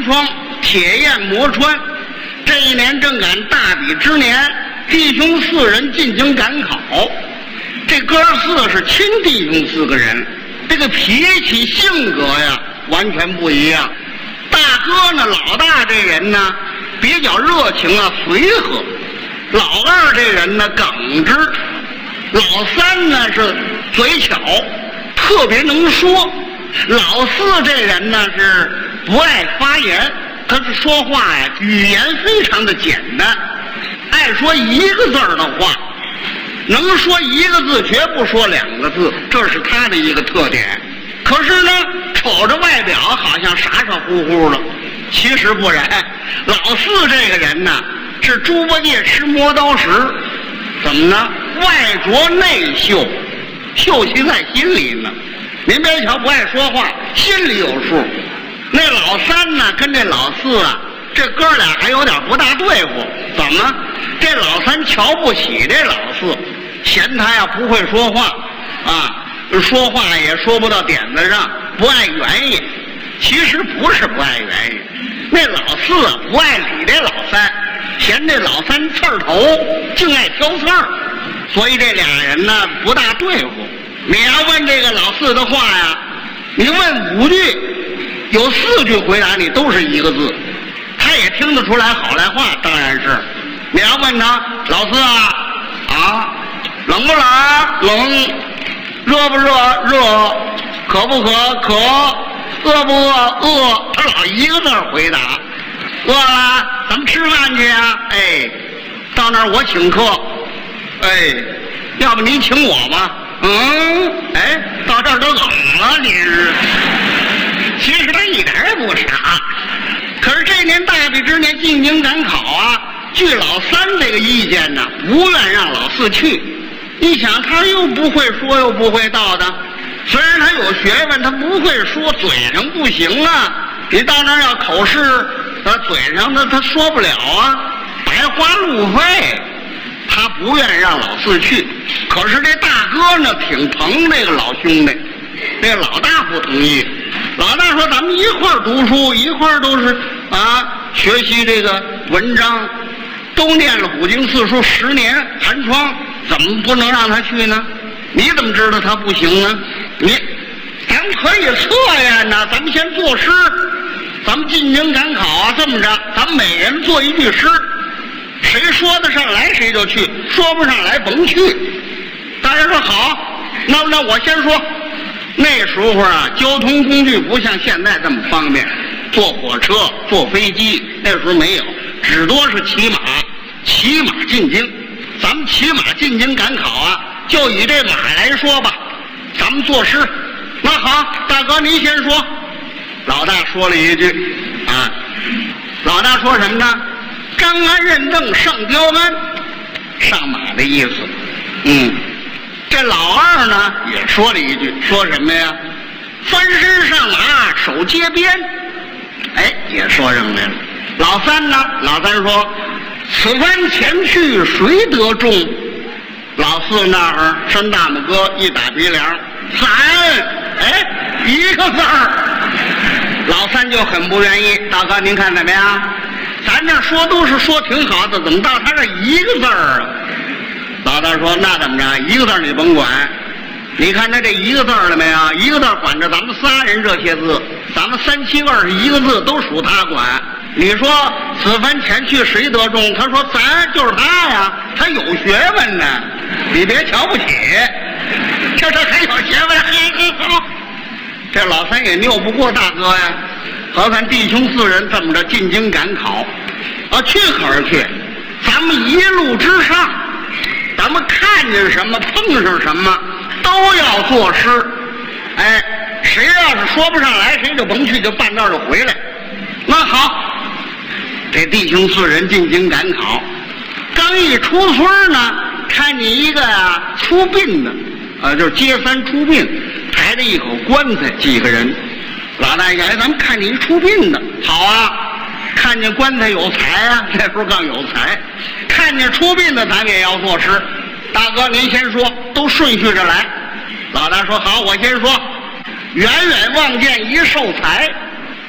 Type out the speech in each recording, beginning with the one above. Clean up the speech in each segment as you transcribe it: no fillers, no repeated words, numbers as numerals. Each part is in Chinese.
寒窗，铁焰磨穿。这一年正赶大比之年，弟兄4人进京赶考。这哥4是亲弟兄4个人，这个脾气性格呀完全不一样。大哥呢，老大这人呢比较热情啊，随和；老二这人呢耿直；老3呢是嘴巧，特别能说；老4这人呢是不爱发言，他是说话呀语言非常的简单，爱说一个字儿的话，能说一个字绝不说2个字，这是他的一个特点。可是呢，瞅着外表好像傻傻乎乎的，其实不然。老4这个人呢是猪八戒吃磨刀石，怎么呢？外拙内秀，秀气在心里呢。您别瞧不爱说话，心里有数。那老3呢跟这老4啊，这哥俩还有点不大对付。怎么？这老3瞧不起这老4，嫌他呀不会说话啊，说话也说不到点子上，不爱原因。其实不是不爱原因，那老4啊不爱理这老3，嫌这老3刺儿头，净爱挑刺儿，所以这俩人呢不大对付。你要问这个老4的话呀，你问5句，有4句回答你都是一个字，他也听得出来好赖话。当然是，你要问他老4啊，冷不冷？冷。热不热？热。渴不渴？渴。饿不饿？饿。他老一个字回答。饿了，咱们吃饭去啊。哎，到那儿我请客。哎，要不您请我吧？哎，到这儿都冷了，您是。其实他一点也不傻，可是这年大比之年进京赶考啊，据老3这个意见呢，不愿让老4去。你想他又不会说又不会道的，虽然他有学问，他不会说，嘴上不行啊。你到那儿要口试，他嘴上他说不了啊，白花路费。他不愿让老4去，可是这大哥呢挺疼这个老兄弟，这个老大不同意。老大说咱们一块儿读书，一块儿都是学习这个文章，都念了5经4书10年寒窗，怎么不能让他去呢？你怎么知道他不行呢？咱们可以测验呢，咱们先作诗，咱们进京赶考啊，这么着，咱们每人做1句诗，谁说得上来谁就去，说不上来甭去。大家说好，那我先说。那时候啊，交通工具不像现在这么方便，坐火车、坐飞机，那时候没有，只多是骑马进京。咱们骑马进京赶考啊，就以这马来说吧，咱们作诗。那好，大哥您先说。老大说了一句老大说什么呢？张安认证上雕鞍，上马的意思。这老2呢也说了一句，说什么呀？翻身上马手接鞭，也说上来了。老3呢？老3说此番前去谁得中？老4那儿伸大拇哥一打鼻梁，咱一个字儿。老3就很不愿意，大哥您看怎么样？咱这说都是说挺好的，怎么到他这一个字儿啊？老大说那怎么着，一个字你甭管，你看他这一个字了没有？一个字管着咱们3人这些字，咱们3、7、21个字都属他管。你说此番前去谁得中？他说咱就是他呀，他有学问呢，你别瞧不起，这还有学问。好，这老3也拗不过大哥呀。何看弟兄4人这么着进京赶考去可是去，咱们一路之上，咱们看见什么碰上什么都要作诗。谁要是说不上来谁就甭去，就半道就回来。那好，这弟兄4人进京赶考，刚一出村呢，看见一个出殡的就是接3出殡，抬着一口棺材，几个人。老大爷咱们看见一出殡的，好啊，看见棺材有才啊，那时候刚有才，看见出殡的咱们也要作诗。大哥您先说，都顺序着来。老大说好，我先说。远远望见一寿才，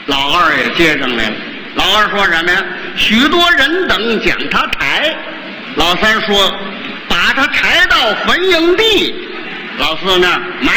老二也接上来了。老二说什么呀？许多人等将他抬。老三说把他抬到坟营地。老四呢，埋，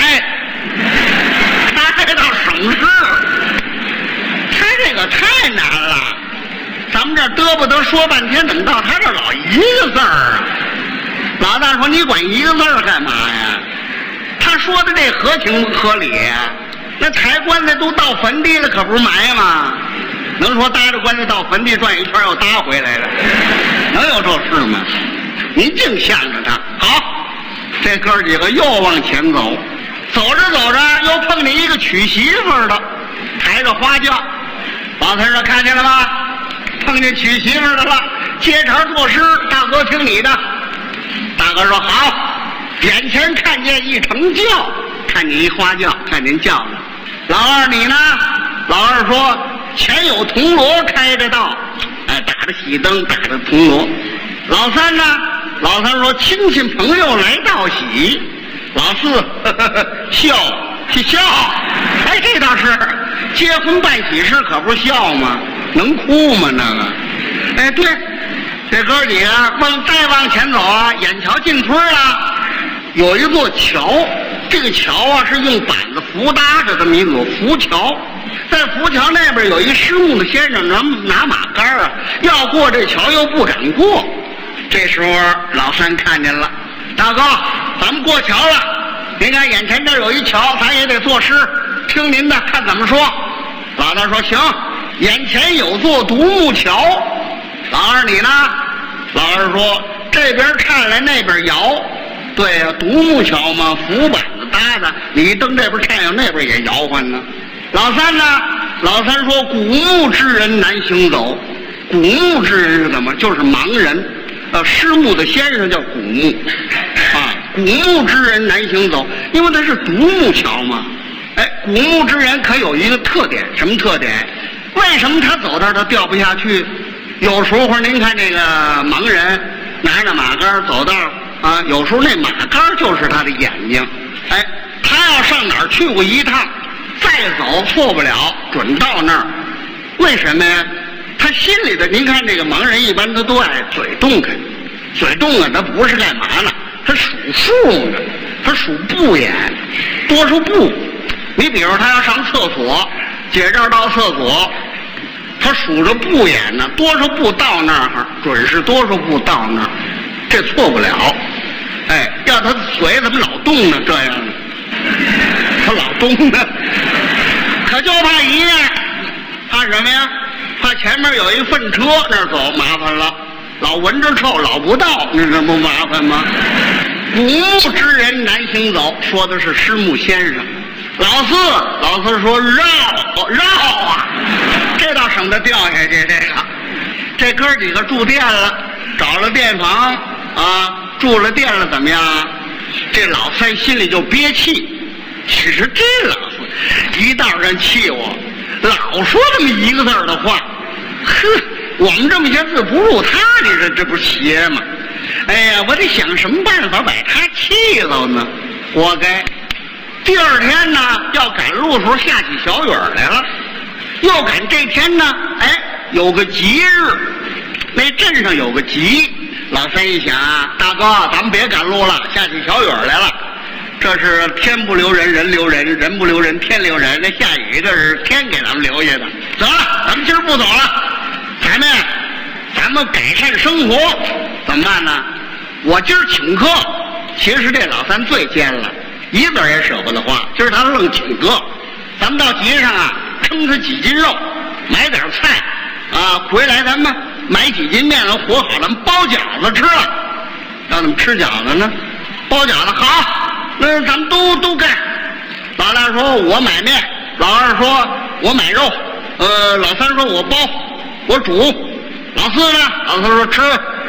抬到省市。他这个太难了，咱们这嘚不得说半天，等到他这老一个字儿啊。老大说你管一个字儿干嘛呀？他说的这合情合理呀。那抬棺材都到坟地了，可不是埋吗？能说搭着棺材到坟地转一圈又搭回来了？能有这事吗？您净向着他。好，这哥几个又往前走，走着走着又碰见一个娶媳妇的，抬着花轿。老三说看见了吗？碰见娶媳妇的了，接茬作诗。大哥听你的。大哥说好，眼前看见一乘轿，看见一花轿，看见轿子。老二你呢？老二说前有铜锣开着道，打着喜灯，打着铜锣。老三呢？老三说亲戚朋友来道喜。老四笑去笑。哎，这倒是结婚办喜事，可不是笑吗？能哭吗那个？哎，对，这哥几个再往前走啊，眼瞧进村了，有一座桥。这个桥啊是用板子扶搭着这么一座浮桥，在浮桥那边有一失目的先生拿马杆啊，要过这桥又不敢过。这时候老三看见了，大哥，咱们过桥了，您看眼前这有一桥，咱也得作诗，听您的，看怎么说。老大说行，眼前有座独木桥。老二你呢？老二说这边看来那边摇。对呀，独木桥嘛，浮板子搭的，你蹬这边看，那边也摇晃呢。老三呢？老三说古木之人难行走。古木之人是怎么？就是盲人，失目的先生叫古木，啊，古木之人难行走，因为他是独木桥嘛。哎，古木之人可有一个特点，什么特点？为什么他走道他掉不下去？有时候您看这个盲人拿着马杆走道。啊，有时候那马杆就是他的眼睛，哎，他要上哪儿去过一趟，再走错不了，准到那儿。为什么呀？他心里的，您看这个盲人一般他都爱嘴动开，嘴动啊，他不是干嘛呢？他数数呢，他数步眼，多少步。你比如他要上厕所，解这儿到厕所，他数着步眼呢，多少步到那儿，准是多少步到那儿。这错不了，哎，要他嘴怎么老动呢？这样呢，他老动呢，可就怕一样，怕什么呀？怕前面有一粪车那儿走，麻烦了，老闻着臭，老不到，那这不麻烦吗？古木之人难行走，说的是失目先生。老四说绕啊，这倒省得掉下去。这哥几个住店了，找了店房。啊，住了店了怎么样？这老三心里就憋气。其实这老四一道人气我，老说这么一个字的话，呵，我们这么些字不入他，你说这不是邪吗？哎呀，我得想什么办法把他气走呢？活该。第二天呢，要赶路的时候下起小雨来了，又赶这天呢，哎，有个吉日，那镇上有个吉。老三一想啊，大哥，咱们别赶路了，下起小雨来了。这是天不留人，人留人；人不留人，天留人。那下雨这是天给咱们留下的。走了，咱们今儿不走了，咱们改善生活，怎么办呢？我今儿请客。其实这老三最奸了，一字也舍不得花。今儿他愣请客，咱们到集上啊，称他几斤肉，买点菜啊，回来咱们买几斤面和和好了，包饺子吃了。让他们吃饺子呢，包饺子好，那咱们都干。老大说我买面，老二说我买肉，老三说我包，我煮。老四呢？老四说吃，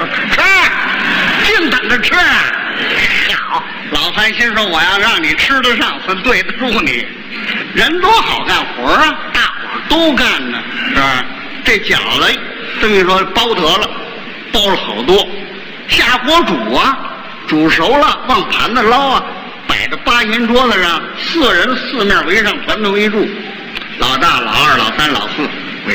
净等着吃啊！好，老三心说我要让你吃得上，才对得住你。人多好干活啊，大伙儿都干呢，是吧？这饺子这么一说包得了，包了好多，下锅煮啊，煮熟了往盘子捞啊，摆在八仙桌子上，4人4面围上，团团围住。 老大、老二、老三、老四，